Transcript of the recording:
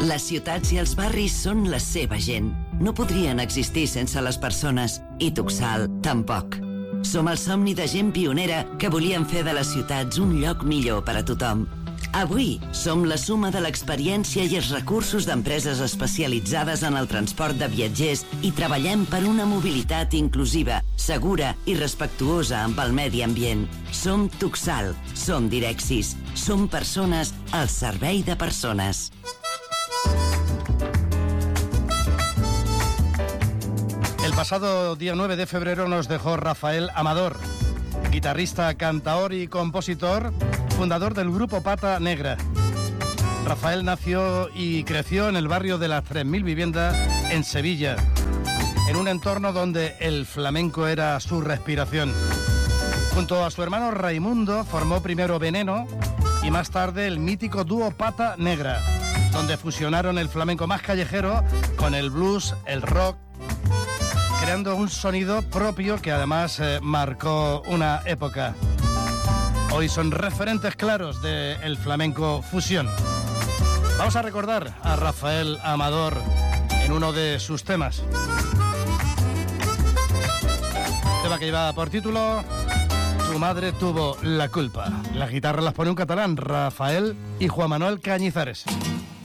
Les ciutats i els barris són la seva gent. No podrien existir sense les persones. I Tuxal, tampoc. Som el somni de gent pionera que volien fer de les ciutats un lloc millor per a tothom. Avui som la suma de l'experiència i els recursos d'empreses especialitzades en el transport de viatgers i treballem per una mobilitat inclusiva, segura i respectuosa amb el medi ambient. Som Tuxal, som Direxis, som persones al servei de persones. El pasado día 9 de febrero nos dejó Rafael Amador, guitarrista, cantaor y compositor, fundador del grupo Pata Negra. Rafael nació y creció en el barrio de las 3.000 viviendas en Sevilla, en un entorno donde el flamenco era su respiración. Junto a su hermano Raimundo formó primero Veneno y más tarde el mítico dúo Pata Negra, donde fusionaron el flamenco más callejero con el blues, el rock, creando un sonido propio que además marcó una época. Hoy son referentes claros del flamenco fusión. Vamos a recordar a Rafael Amador en uno de sus temas. Tema que lleva por título Tu madre tuvo la culpa. Las guitarras las pone un catalán, Rafael y Juan Manuel Cañizares.